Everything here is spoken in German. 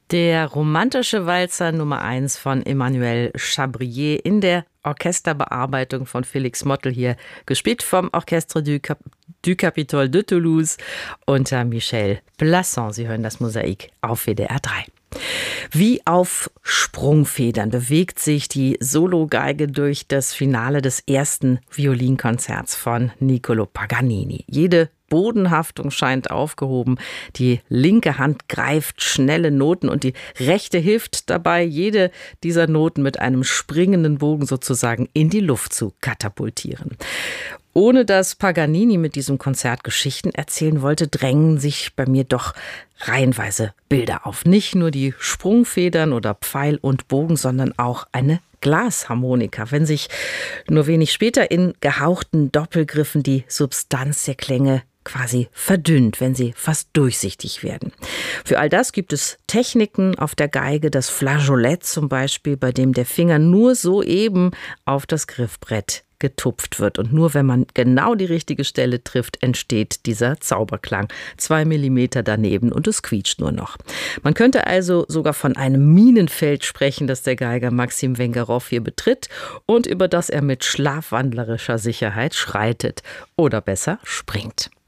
Der romantische Walzer Nummer 1 von Emmanuel Chabrier in der Orchesterbearbeitung von Felix Mottl, hier gespielt vom Orchestre du Capitole de Toulouse unter Michel Plasson. Sie hören das Mosaik auf WDR 3. Wie auf Sprungfedern bewegt sich die Sologeige durch das Finale des ersten Violinkonzerts von Niccolò Paganini. Jede Bodenhaftung scheint aufgehoben. Die linke Hand greift schnelle Noten und die rechte hilft dabei, jede dieser Noten mit einem springenden Bogen sozusagen in die Luft zu katapultieren. Ohne dass Paganini mit diesem Konzert Geschichten erzählen wollte, drängen sich bei mir doch reihenweise Bilder auf. Nicht nur die Sprungfedern oder Pfeil und Bogen, sondern auch eine Glasharmonika, wenn sich nur wenig später in gehauchten Doppelgriffen die Substanz der Klänge quasi verdünnt, wenn sie fast durchsichtig werden. Für all das gibt es Techniken auf der Geige, das Flageolett zum Beispiel, bei dem der Finger nur soeben auf das Griffbrett getupft wird. Und nur wenn man genau die richtige Stelle trifft, entsteht dieser Zauberklang. 2 Millimeter daneben und es quietscht nur noch. Man könnte also sogar von einem Minenfeld sprechen, das der Geiger Maxim Wengerow hier betritt und über das er mit schlafwandlerischer Sicherheit schreitet oder besser springt.